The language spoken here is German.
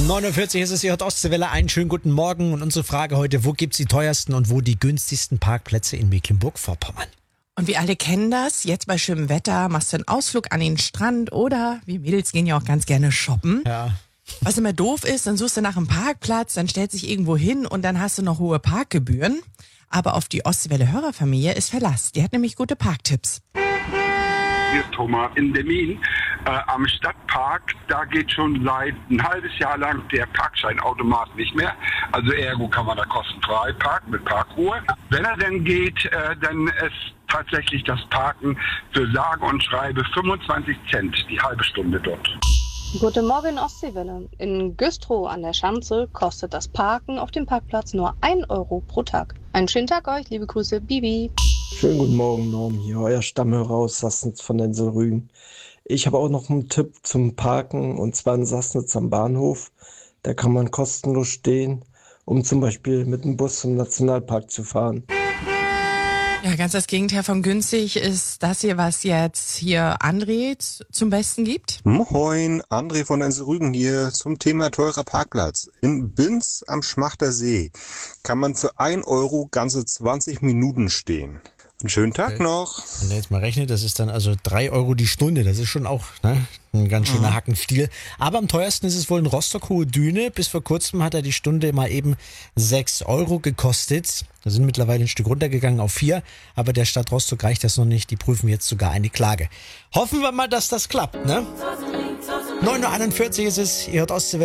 9:40 ist es, ihr hört Ostseewelle. Einen schönen guten Morgen. Und unsere Frage heute, wo gibt's die teuersten und wo die günstigsten Parkplätze in Mecklenburg-Vorpommern? Und wir alle kennen das. Jetzt bei schönem Wetter machst du einen Ausflug an den Strand oder wir Mädels gehen ja auch ganz gerne shoppen. Ja. Was immer doof ist, dann suchst du nach einem Parkplatz, dann stellst dich irgendwo hin und dann hast du noch hohe Parkgebühren. Aber auf die Ostseewelle-Hörerfamilie ist Verlass. Die hat nämlich gute Parktipps. Hier ist Thomas in Demmin am Stadtpark. Da geht schon seit ein halbes Jahr lang der Parkscheinautomat nicht mehr. Also ergo kann man da kostenfrei parken mit Parkuhr. Wenn er denn geht, dann ist tatsächlich das Parken für sage und schreibe 25 Cent die halbe Stunde dort. Guten Morgen Ostseewelle. In Güstrow an der Schanze kostet das Parken auf dem Parkplatz nur 1 Euro pro Tag. Einen schönen Tag euch, liebe Grüße, Bibi. Schönen guten Morgen, Norm hier, euer Stammhörer aus Sassnitz von Enselrügen. Ich habe auch noch einen Tipp zum Parken, und zwar in Sassnitz am Bahnhof. Da kann man kostenlos stehen, um zum Beispiel mit dem Bus zum Nationalpark zu fahren. Ja, ganz das Gegenteil von günstig ist das hier, was jetzt hier André zum Besten gibt. Moin, André von Enselrügen hier zum Thema teurer Parkplatz. In Binz am Schmachter See kann man für 1 Euro ganze 20 Minuten stehen. Einen schönen Tag noch. Wenn ihr jetzt mal rechnet, das ist dann also 3 Euro die Stunde. Das ist schon auch ein ganz schöner Hackenstiel. Aber am teuersten ist es wohl in Rostock Hohe Düne. Bis vor kurzem hat er die Stunde mal eben 6 Euro gekostet. Da sind mittlerweile ein Stück runtergegangen auf 4. Aber der Stadt Rostock reicht das noch nicht. Die prüfen jetzt sogar eine Klage. Hoffen wir mal, dass das klappt, ne? 9:41 ist es. Ihr hört Ostseewelle.